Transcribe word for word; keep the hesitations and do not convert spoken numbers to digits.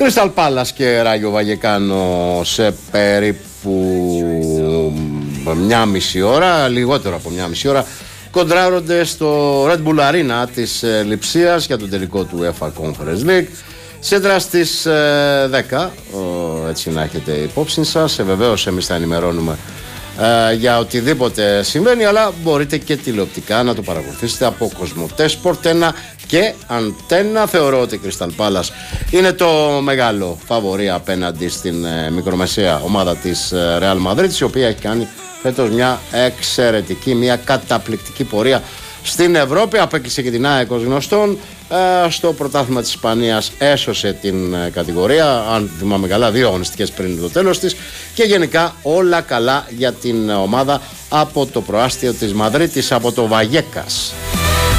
Κρίσταλ Πάλας και Ράγιο Βαγεκάνο σε περίπου μια μισή ώρα, λιγότερο από μια μισή ώρα, κοντράρονται στο Red Bull Arena της ε, Λειψίας για τον τελικό του UEFA Conference League. Σέντρα στις ε, δέκα, ο, έτσι να έχετε υπόψη σας. Ε, βεβαίως εμείς θα ενημερώνουμε ε, για οτιδήποτε συμβαίνει, αλλά μπορείτε και τηλεοπτικά να το παρακολουθήσετε από Κοσμοτέ Sport ένα και Αντένα. Θεωρώ ότι η Crystal Palace είναι το μεγάλο φαβορί απέναντι στην ε, μικρομεσαία ομάδα της ε, Real Madrid, η οποία έχει κάνει φέτος μια εξαιρετική, μια καταπληκτική πορεία στην Ευρώπη. Απέκλεισε και την ΑΕΚ ως γνωστόν. Ε, στο πρωτάθλημα της Ισπανίας έσωσε την ε, κατηγορία, αν θυμάμαι καλά, δύο αγωνιστικές πριν το τέλος της. Και γενικά όλα καλά για την ομάδα από το προάστιο της Μαδρίτης, από το Βαγέκας.